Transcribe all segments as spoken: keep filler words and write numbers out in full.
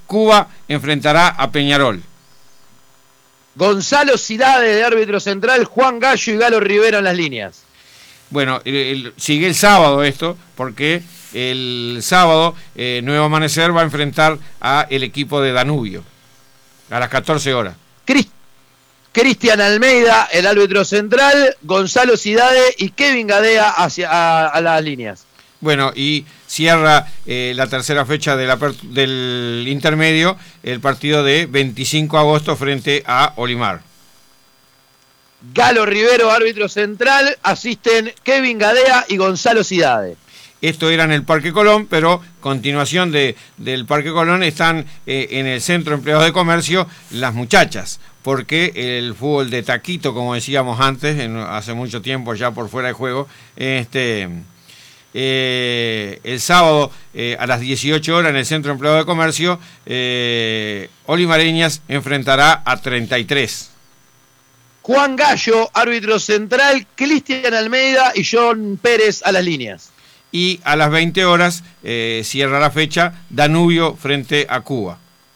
Cuba enfrentará a Peñarol. Gonzalo Cidade de árbitro central, Juan Gallo y Galo Rivero en las líneas. Bueno, el, el, sigue el sábado esto, porque el sábado eh, Nuevo Amanecer va a enfrentar a el equipo de Danubio a las catorce horas. Crist Cristian Almeida, el árbitro central, Gonzalo Cidade y Kevin Gadea hacia a, a las líneas. Bueno, y cierra eh, la tercera fecha de la, del intermedio, el partido de veinticinco de agosto frente a Olimar. Galo Rivero, árbitro central, asisten Kevin Gadea y Gonzalo Cidade. Esto era en el Parque Colón, pero continuación de, del Parque Colón están eh, en el Centro de Empleados de Comercio las muchachas, porque el fútbol de taquito, como decíamos antes, en, hace mucho tiempo ya por fuera de juego, este... Eh, el sábado eh, a las dieciocho horas en el Centro de Empleados de Comercio, eh, Olimareñas enfrentará a treinta y tres. Juan Gallo, árbitro central, Cristian Almeida y John Pérez a las líneas. Y a las veinte horas eh, cierra la fecha Danubio frente a Cuba.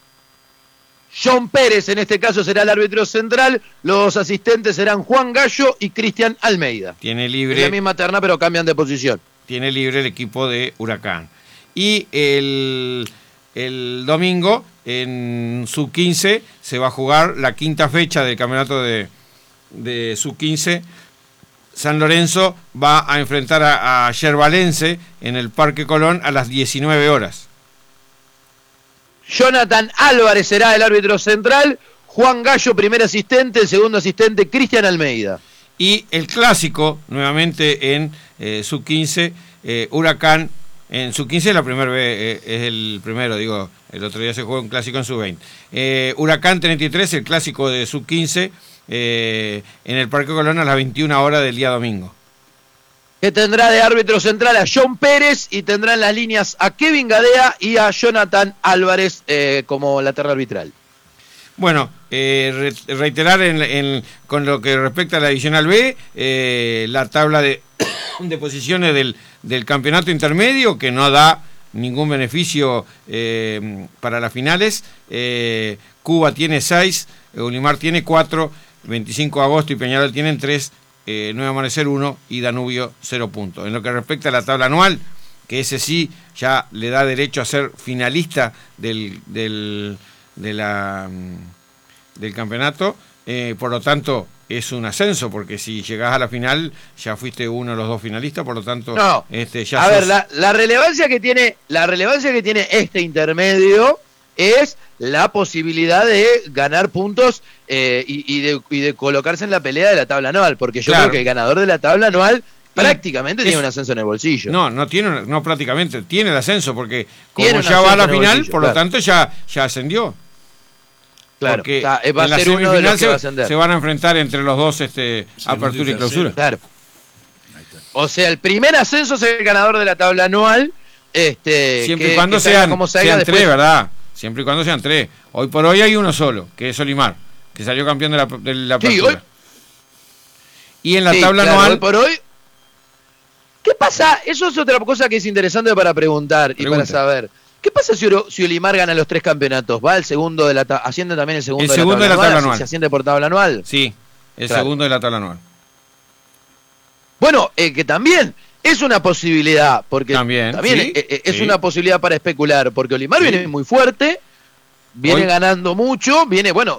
John Pérez en este caso será el árbitro central, los asistentes serán Juan Gallo y Cristian Almeida. Tiene libre... Es la misma terna pero cambian de posición. Tiene libre el equipo de Huracán. Y el, el domingo, en sub quince, se va a jugar la quinta fecha del campeonato de, de sub quince. San Lorenzo va a enfrentar a, a Yerbalense en el Parque Colón a las diecinueve horas. Jonathan Álvarez será el árbitro central, Juan Gallo primer asistente, el segundo asistente Cristian Almeida. Y el clásico, nuevamente en eh, sub quince, eh, Huracán, en sub quince la primera vez, eh, es el primero, digo, el otro día se jugó un clásico en sub veinte. Eh, Huracán treinta y tres, el clásico de sub quince, eh, en el Parque Colón a las veintiuna horas del día domingo. Que tendrá de árbitro central a John Pérez y tendrá en las líneas a Kevin Gadea y a Jonathan Álvarez eh, como la terna arbitral. Bueno, eh, re reiterar en, en, con lo que respecta a la Divisional B, eh, la tabla de, de posiciones del, del campeonato intermedio, que no da ningún beneficio eh, para las finales. Eh, Cuba tiene seis, Olimar tiene cuatro, veinticinco de agosto y Peñarol tienen tres, eh, Nuevo Amanecer uno y Danubio cero puntos. En lo que respecta a la tabla anual, que ese sí ya le da derecho a ser finalista del... del de la del campeonato, eh, por lo tanto es un ascenso, porque si llegás a la final ya fuiste uno de los dos finalistas, por lo tanto no, este ya a sos... ver, la, la relevancia que tiene la relevancia que tiene este intermedio es la posibilidad de ganar puntos eh, y, y, de, y de colocarse en la pelea de la tabla anual, porque yo claro. creo que el ganador de la tabla anual prácticamente es, tiene un ascenso en el bolsillo. No, no tiene, no prácticamente, tiene el ascenso, porque como tiene ya va a la final, bolsillo, por claro. lo tanto ya, ya ascendió. Claro, porque está, va a en la ser uno de los que se, va a ascender. Se van a enfrentar entre los dos este, sí, apertura y clausura. Claro. O sea, el primer ascenso es el ganador de la tabla anual. Este, Siempre que, y cuando que sean, como sean después... tres, ¿verdad? Siempre y cuando sean tres. Hoy por hoy hay uno solo, que es Olimar, que salió campeón de la, de la apertura. Sí, hoy... Y en la sí, tabla claro, anual... Hoy por hoy... ¿Qué pasa? Eso es otra cosa que es interesante para preguntar Pregunta. y para saber. ¿Qué pasa si, si Olimar gana los tres campeonatos? ¿Va el segundo de la tabla? ¿Asciende también el segundo, el de, segundo la tabla de la tabla anual? anual? ¿Se asciende por tabla anual? Sí, el claro. segundo de la tabla anual. Bueno, eh, que también es una posibilidad, porque también, también ¿sí? eh, eh, es sí. una posibilidad para especular, porque Olimar sí. viene muy fuerte, viene Hoy... ganando mucho, viene, bueno...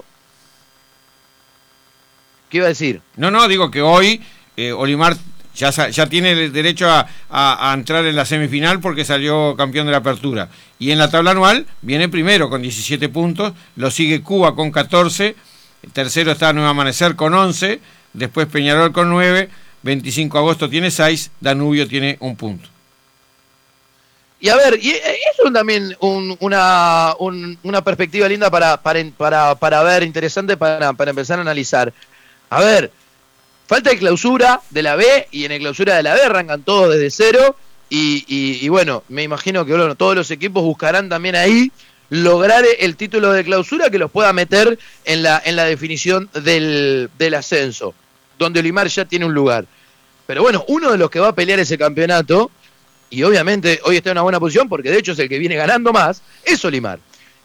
¿Qué iba a decir? No, no, digo que hoy eh, Olimar... Ya, ya tiene el derecho a, a, a entrar en la semifinal porque salió campeón de la apertura. Y en la tabla anual viene primero con diecisiete puntos, lo sigue Cuba con catorce, tercero está Nuevo Amanecer con once, después Peñarol con nueve, veinticinco de agosto tiene seis, Danubio tiene un punto. Y a ver, y eso también un, una, un, una perspectiva linda para, para, para, para ver, interesante para, para empezar a analizar. A ver... Falta de clausura de la B, y en el clausura de la B arrancan todos desde cero, y, y, y bueno, me imagino que bueno, todos los equipos buscarán también ahí lograr el título de clausura que los pueda meter en la, en la definición del, del ascenso, donde Olimar ya tiene un lugar. Pero bueno, uno de los que va a pelear ese campeonato, y obviamente hoy está en una buena posición, porque de hecho es el que viene ganando más, es Olimar.